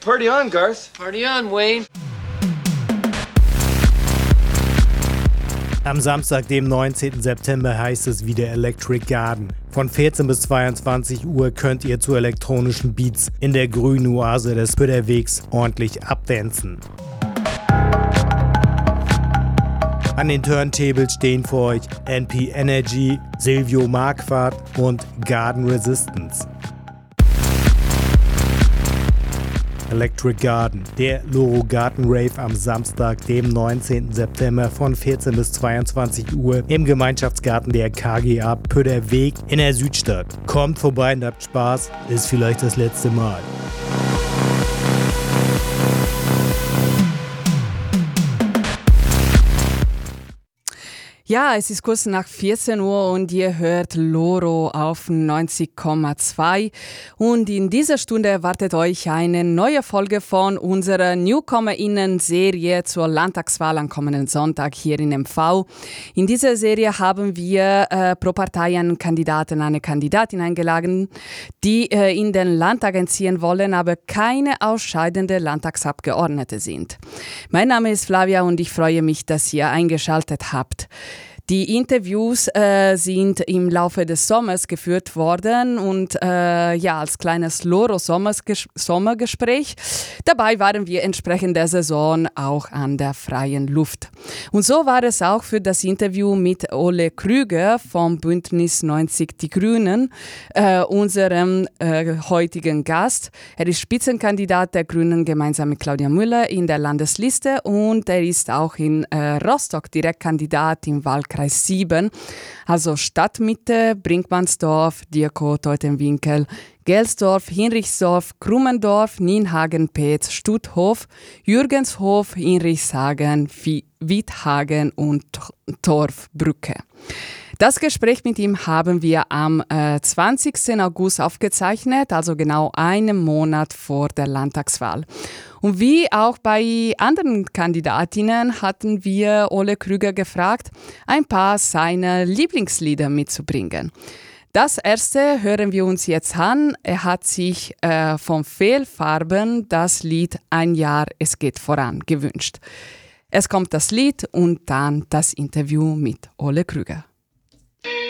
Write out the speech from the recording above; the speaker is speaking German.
Party on, Garth. Party on, Wayne. Am Samstag, dem 19. September, heißt es wieder Electric Garden. Von 14 bis 22 Uhr könnt ihr zu elektronischen Beats in der grünen Oase des Pötterwegs ordentlich abdancen. An den Turntables stehen für euch NP Energy, Silvio Marquardt und Garden Resistance. Electric Garden, der Loro Garden Rave am Samstag, dem 19. September von 14 bis 22 Uhr im Gemeinschaftsgarten der KGA Pötterweg in der Südstadt. Kommt vorbei und habt Spaß, ist vielleicht das letzte Mal. Ja, es ist kurz nach 14 Uhr und ihr hört Loro auf 90,2 und in dieser Stunde erwartet euch eine neue Folge von unserer NewcomerInnen-Serie zur Landtagswahl am kommenden Sonntag hier in MV. In dieser Serie haben wir pro Partei einen Kandidaten, eine Kandidatin eingeladen, die in den Landtag entziehen wollen, aber keine ausscheidende Landtagsabgeordnete sind. Mein Name ist Flavia und ich freue mich, dass ihr eingeschaltet habt. Die Interviews sind im Laufe des Sommers geführt worden und als kleines Loro-Sommergespräch. Dabei waren wir entsprechend der Saison auch an der freien Luft. Und so war es auch für das Interview mit Ole Krüger vom Bündnis 90 Die Grünen, unserem heutigen Gast. Er ist Spitzenkandidat der Grünen gemeinsam mit Claudia Müller in der Landesliste und er ist auch in Rostock Direktkandidat im Wahlkreis 7, also Stadtmitte, Brinkmannsdorf, Dierko, Teutenwinkel, Gelsdorf, Hinrichsdorf, Krummendorf, Nienhagen-Peetz, Stutthof, Jürgenshof, Hinrichshagen, Wiethagen und Torfbrücke. Das Gespräch mit ihm haben wir am 20. August aufgezeichnet, also genau einen Monat vor der Landtagswahl. Und wie auch bei anderen Kandidatinnen hatten wir Ole Krüger gefragt, ein paar seiner Lieblingslieder mitzubringen. Das erste hören wir uns jetzt an. Er hat sich von Fehlfarben das Lied Ein Jahr, es geht voran gewünscht. Es kommt das Lied und dann das Interview mit Ole Krüger.